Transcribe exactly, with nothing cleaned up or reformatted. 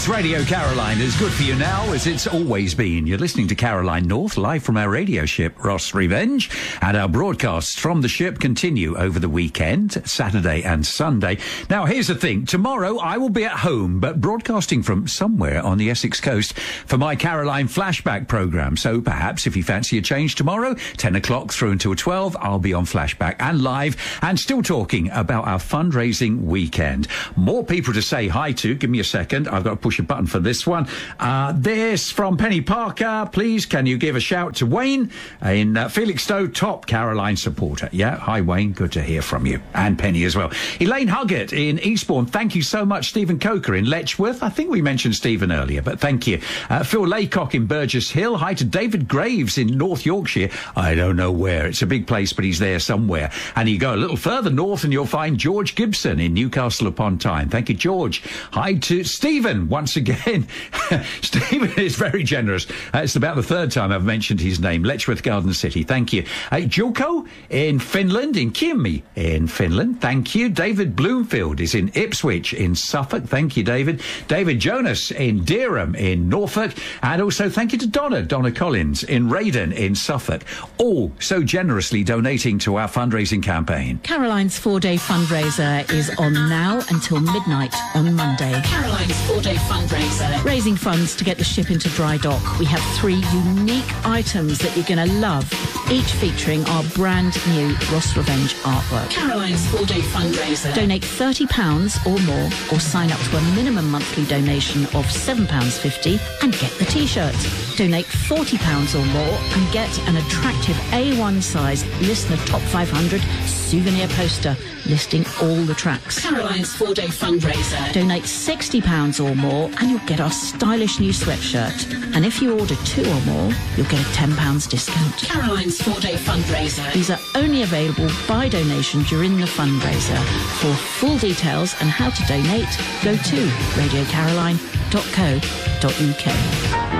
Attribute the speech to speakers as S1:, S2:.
S1: It's Radio Caroline, as good for you now as it's always been. You're listening to Caroline North, live from our radio ship, Ross Revenge, and our broadcasts from the ship continue over the weekend, Saturday and Sunday. Now, here's the thing. Tomorrow, I will be at home, but broadcasting from somewhere on the Essex coast for my Caroline Flashback programme. So perhaps if you fancy a change tomorrow, ten o'clock through until twelve, I'll be on Flashback and live and still talking about our fundraising weekend. More people to say hi to. Give me a second. I've got to push a button for this one. Uh, this from Penny Parker. Please, can you give a shout to Wayne in uh, Felixstowe, top Caroline supporter. Yeah, hi Wayne, good to hear from you. And Penny as well. Elaine Huggett in Eastbourne. Thank you so much. Stephen Coker in Letchworth. I think we mentioned Stephen earlier, but thank you. Uh, Phil Laycock in Burgess Hill. Hi to David Graves in North Yorkshire. I don't know where. It's a big place, but he's there somewhere. And you go a little further north and you'll find George Gibson in Newcastle upon Tyne. Thank you, George. Hi to Stephen once again. Stephen is very generous. Uh, it's about the third time I've mentioned his name. Letchworth Garden City. Thank you. Uh, Julko in Finland, in Kiemi in Finland. Thank you. David Bloomfield is in Ipswich in Suffolk. Thank you, David. David Jonas in Dereham in Norfolk. And also thank you to Donna, Donna Collins in Raydon in Suffolk. All so generously donating to our fundraising campaign.
S2: Caroline's four-day fundraiser is on now until midnight on Monday.
S3: Caroline's four-day fundraiser.
S2: Raising funds to get the ship into dry dock. We have three unique items that you're going to love, each featuring our brand new Ross Revenge artwork.
S3: Caroline's four-day fundraiser.
S2: Donate thirty pounds or more, or sign up to a minimum monthly donation of seven pounds fifty and get the T-shirts. Donate forty pounds or more and get an attractive A one size Listener Top five hundred souvenir poster listing all the tracks.
S3: Caroline's four-day fundraiser.
S2: Donate sixty pounds or more and you'll get our stylish new sweatshirt. And if you order two or more, you'll get a ten pounds discount.
S3: Caroline's four-day fundraiser.
S2: These are only available by donation during the fundraiser. For full details and how to donate, go to radio caroline dot co dot uk.